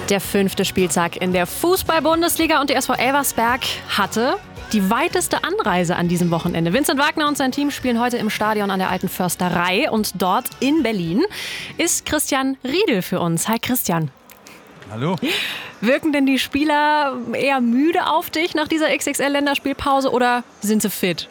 Der 5. Spieltag in der Fußball-Bundesliga und der SV Elversberg hatte die weiteste Anreise an diesem Wochenende. Vincent Wagner und sein Team spielen heute im Stadion an der Alten Försterei und dort in Berlin ist Christian Riedel für uns. Hi Christian. Hallo. Wirken denn die Spieler eher müde auf dich nach dieser XXL-Länderspielpause oder sind sie fit?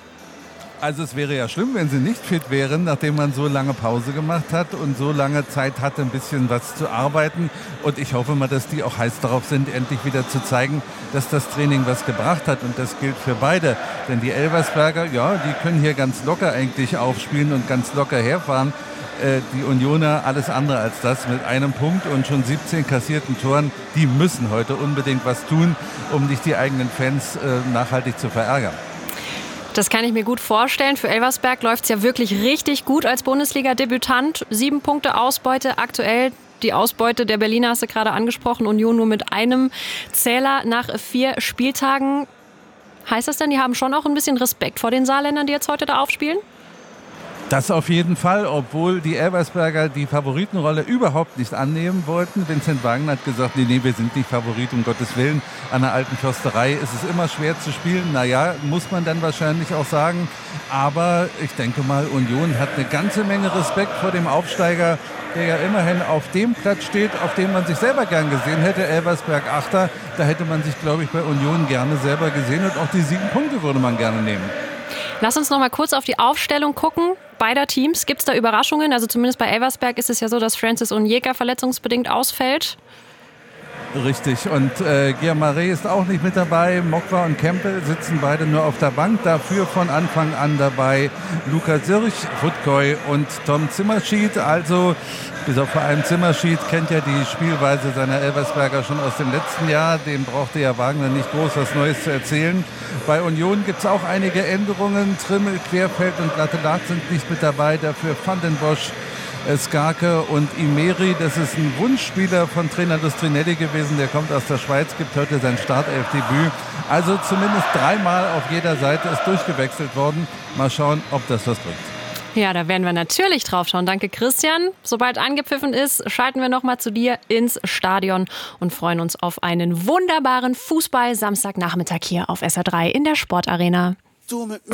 Also es wäre ja schlimm, wenn sie nicht fit wären, nachdem man so lange Pause gemacht hat und so lange Zeit hatte, ein bisschen was zu arbeiten. Und ich hoffe mal, dass die auch heiß darauf sind, endlich wieder zu zeigen, dass das Training was gebracht hat. Und das gilt für beide. Denn die Elversberger, ja, die können hier ganz locker eigentlich aufspielen und ganz locker herfahren. Die Unioner alles andere als das, mit einem Punkt und schon 17 kassierten Toren. Die müssen heute unbedingt was tun, um nicht die eigenen Fans nachhaltig zu verärgern. Das kann ich mir gut vorstellen. Für Elversberg läuft es ja wirklich richtig gut als Bundesliga-Debütant. 7 Punkte Ausbeute aktuell. Die Ausbeute der Berliner hast du gerade angesprochen. Union nur mit einem Zähler nach 4 Spieltagen. Heißt das denn, die haben schon auch ein bisschen Respekt vor den Saarländern, die jetzt heute da aufspielen? Das auf jeden Fall, obwohl die Elversberger die Favoritenrolle überhaupt nicht annehmen wollten. Vincent Wagner hat gesagt, nee, wir sind nicht Favorit, um Gottes Willen. An der Alten Försterei ist es immer schwer zu spielen. Naja, muss man dann wahrscheinlich auch sagen. Aber ich denke mal, Union hat eine ganze Menge Respekt vor dem Aufsteiger, der ja immerhin auf dem Platz steht, auf dem man sich selber gern gesehen hätte. Elversberg Achter, da hätte man sich, glaube ich, bei Union gerne selber gesehen. Und auch die 7 Punkte würde man gerne nehmen. Lass uns noch mal kurz auf die Aufstellung gucken. Beider Teams, gibt es da Überraschungen? Also zumindest bei Elversberg ist es ja so, dass Francis Onyeka verletzungsbedingt ausfällt. Richtig. Und Guilherme ist auch nicht mit dabei. Mokwa und Kempel sitzen beide nur auf der Bank. Dafür von Anfang an dabei Luka Zirch, Futkoy und Tom Zimmerschied. Also bis auf vor allem Zimmerschied kennt ja die Spielweise seiner Elversberger schon aus dem letzten Jahr. Dem brauchte ja Wagner nicht groß was Neues zu erzählen. Bei Union gibt es auch einige Änderungen. Trimmel, Querfeld und Lattelat sind nicht mit dabei. Dafür Van den Bosch, Skarke und Imeri. Das ist ein Wunschspieler von Trainer Lustrinelli gewesen. Der kommt aus der Schweiz, gibt heute sein Startelfdebüt. Also zumindest 3-mal auf jeder Seite ist durchgewechselt worden. Mal schauen, ob das was bringt. Ja, da werden wir natürlich drauf schauen. Danke, Christian. Sobald angepfiffen ist, schalten wir noch mal zu dir ins Stadion und freuen uns auf einen wunderbaren Fußball-Samstagnachmittag hier auf SR3 in der Sportarena.